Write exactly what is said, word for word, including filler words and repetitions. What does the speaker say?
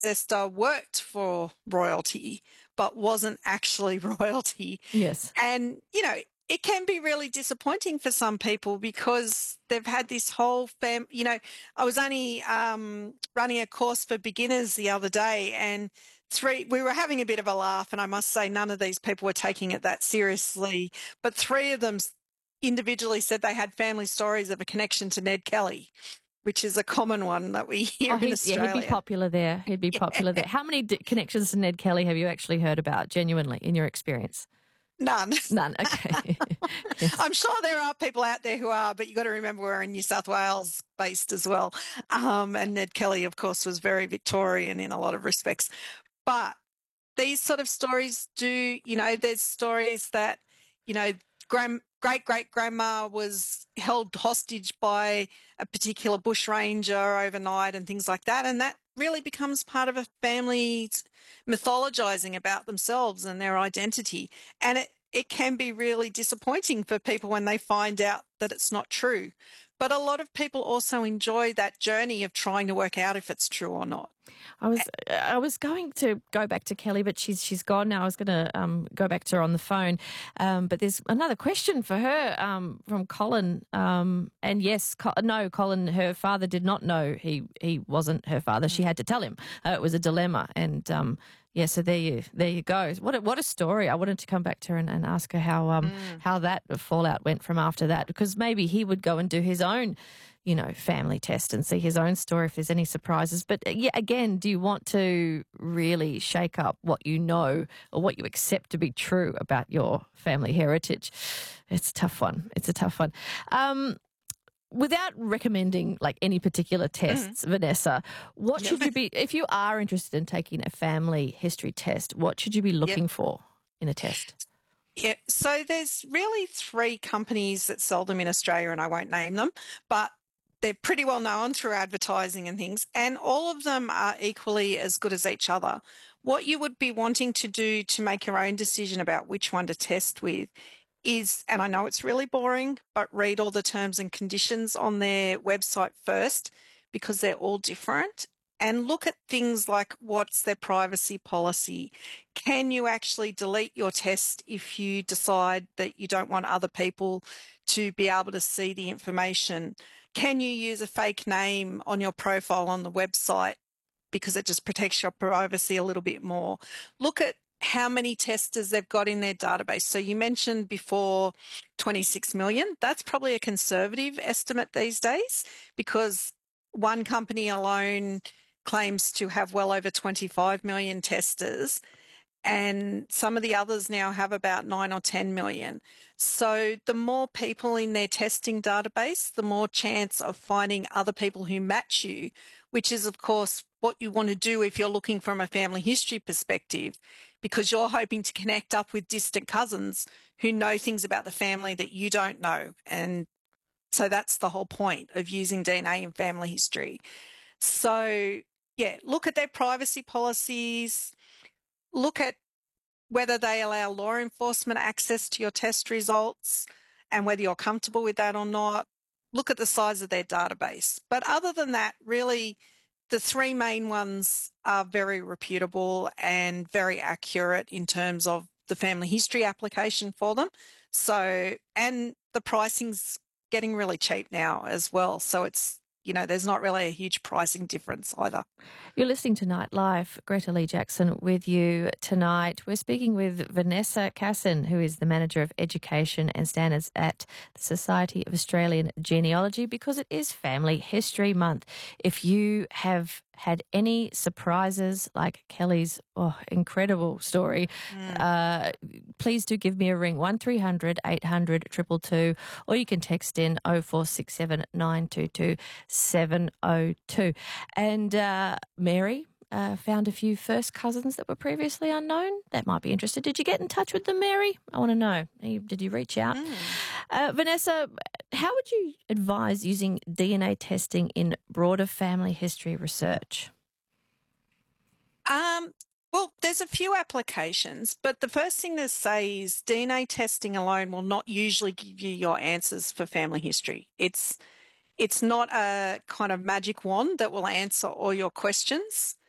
ancestor worked for royalty but wasn't actually royalty. Yes. And, you know, it can be really disappointing for some people because they've had this whole fam. You know, I was only um, running a course for beginners the other day, and three, we were having a bit of a laugh, and I must say none of these people were taking it that seriously, but three of them individually said they had family stories of a connection to Ned Kelly, which is a common one that we hear Oh, in he'd, yeah, Australia. he'd be popular there. He'd be Yeah. popular there. How many d- connections to Ned Kelly have you actually heard about, genuinely, in your experience? None. None. Okay. Yes. I'm sure there are people out there who are, but you've got to remember we're in New South Wales based as well. Um, and Ned Kelly, of course, was very Victorian in a lot of respects. But these sort of stories do, you know, there's stories that, you know, grand, great great grandma was held hostage by a particular bushranger overnight and things like that. And that really becomes part of a family's mythologizing about themselves and their identity. And it, it can be really disappointing for people when they find out that it's not true. But a lot of people also enjoy that journey of trying to work out if it's true or not. I was I was going to go back to Kelly, but she's she's gone now. I was going to um, go back to her on the phone, um, but there's another question for her um, from Colin. Um, and yes, Co- no, Colin, her father did not know he he wasn't her father. She had to tell him. Uh, it was a dilemma, and um, yeah, so there you there you go. What a, what a story! I wanted to come back to her and, and ask her how um Mm. how that fallout went from after that, because maybe he would go and do his own, you know, family test and see his own story if there's any surprises. But uh, yeah, again, do you want to really shake up what you know or what you accept to be true about your family heritage? It's a tough one. It's a tough one. Um, without recommending like any particular tests, Vanessa, what Yep. should you be, if you are interested in taking a family history test, what should you be looking for in a test? Yeah, so there's really three companies that sell them in Australia, and I won't name them, but they're pretty well known through advertising and things, and all of them are equally as good as each other. What you would be wanting to do to make your own decision about which one to test with is, and I know it's really boring, but read all the terms and conditions on their website first because they're all different. And look at things like what's their privacy policy. Can you actually delete your test if you decide that you don't want other people to be able to see the information? Can you use a fake name on your profile on the website because it just protects your privacy a little bit more? Look at how many testers they've got in their database. So you mentioned before twenty-six million. That's probably a conservative estimate these days because one company alone claims to have well over twenty-five million testers, and some of the others now have about nine or ten million. So the more people in their testing database, the more chance of finding other people who match you, which is, of course, what you want to do if you're looking from a family history perspective, because you're hoping to connect up with distant cousins who know things about the family that you don't know. And so that's the whole point of using D N A in family history. So, yeah, look at their privacy policies, look at whether they allow law enforcement access to your test results and whether you're comfortable with that or not. Look at the size of their database. But other than that, really, the three main ones are very reputable and very accurate in terms of the family history application for them. So, and the pricing's getting really cheap now as well. So it's, you know, there's not really a huge pricing difference either. You're listening to Nightlife. Greta Lee Jackson with you tonight. We're speaking with Vanessa Casson, who is the Manager of Education and Standards at the Society of Australian Genealogy, because it is Family History Month. If you have had any surprises like Kelly's oh, incredible story, Mm. uh, please do give me a ring, one three hundred eight hundred two two two, or you can text in oh four six seven nine two two seven oh two. And uh, Mary uh, found a few first cousins that were previously unknown that might be interested. Did you get in touch with them, Mary? I want to know. Did you reach out? Mm. Uh, Vanessa, how would you advise using D N A testing in broader family history research? Um, well, there's a few applications, but the first thing to say is D N A testing alone will not usually give you your answers for family history. It's it's not a kind of magic wand that will answer all your questions.